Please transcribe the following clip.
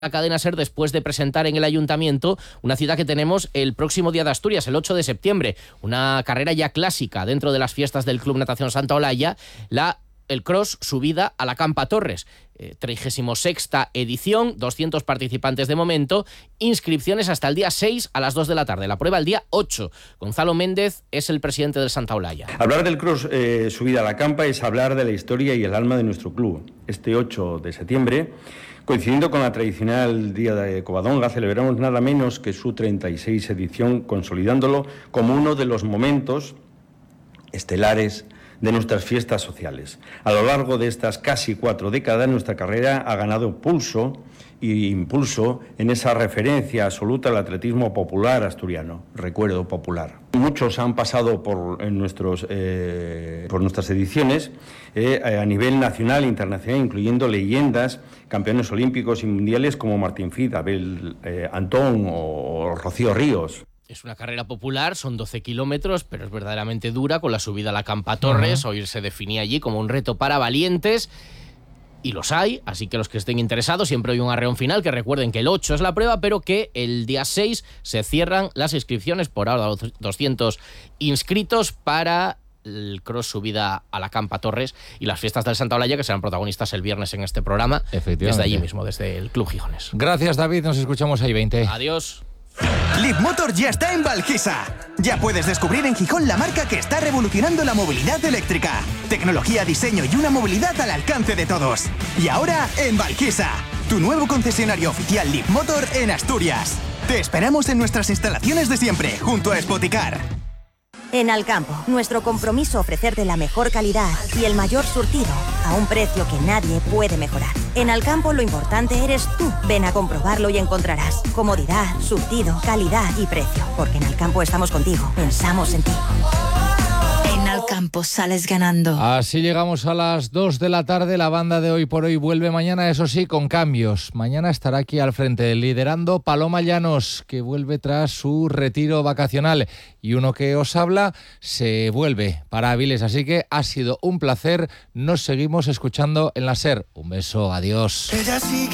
la cadena SER después de presentar en el Ayuntamiento una cita que tenemos el próximo Día de Asturias, el 8 de septiembre. Una carrera ya clásica dentro de las fiestas del Club Natación Santa Olalla, el cross subida a la Campa Torres. 36ª edición, 200 participantes de momento, inscripciones hasta el día 6 a las 2 de la tarde, la prueba el día 8. Gonzalo Méndez es el presidente del Santa Olalla. Hablar del cross subida a la Campa es hablar de la historia y el alma de nuestro club. Este 8 de septiembre, coincidiendo con la tradicional Día de Covadonga, celebramos nada menos que su 36 edición, consolidándolo como uno de los momentos estelares de nuestras fiestas sociales. A lo largo de estas casi 4 décadas, nuestra carrera ha ganado pulso e impulso en esa referencia absoluta al atletismo popular asturiano, recuerdo popular. Muchos han pasado por nuestras ediciones a nivel nacional e internacional, incluyendo leyendas, campeones olímpicos y mundiales como Martín Fid, Abel Antón o Rocío Ríos. Es una carrera popular, son 12 kilómetros, pero es verdaderamente dura, con la subida a la Campa Torres. Hoy se definía allí como un reto para valientes, y los hay, así que los que estén interesados, siempre hay un arreón final, que recuerden que el 8 es la prueba, pero que el día 6 se cierran las inscripciones, por ahora 200 inscritos para el cross subida a la Campa Torres y las fiestas del Santa Olalla, que serán protagonistas el viernes en este programa, desde allí mismo, desde el Club Gijones. Gracias, David, nos escuchamos ahí 20. Adiós. Leapmotor ya está en Valquisa. Ya puedes descubrir en Gijón la marca que está revolucionando la movilidad eléctrica. Tecnología, diseño y una movilidad al alcance de todos. Y ahora en Valquisa, tu nuevo concesionario oficial Leapmotor en Asturias. Te esperamos en nuestras instalaciones de siempre, junto a Spoticar. En Alcampo, nuestro compromiso ofrecerte la mejor calidad y el mayor surtido a un precio que nadie puede mejorar. En Alcampo lo importante eres tú. Ven a comprobarlo y encontrarás comodidad, surtido, calidad y precio. Porque en Alcampo estamos contigo, pensamos en ti. En Alcampo sales ganando. Así llegamos a las 2 de la tarde. La banda de Hoy por Hoy vuelve mañana, eso sí, con cambios. Mañana estará aquí al frente liderando Paloma Llanos, que vuelve tras su retiro vacacional. Y uno que os habla se vuelve para Avilés. Así que ha sido un placer. Nos seguimos escuchando en la SER. Un beso, adiós.